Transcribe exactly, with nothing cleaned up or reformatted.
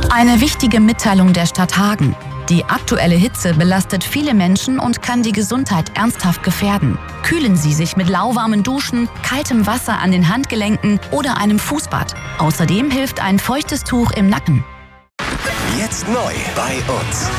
Eine wichtige Mitteilung der Stadt Hagen. Die aktuelle Hitze belastet viele Menschen und kann die Gesundheit ernsthaft gefährden. Kühlen Sie sich mit lauwarmen Duschen, kaltem Wasser an den Handgelenken oder einem Fußbad. Außerdem hilft ein feuchtes Tuch im Nacken. Jetzt neu bei uns.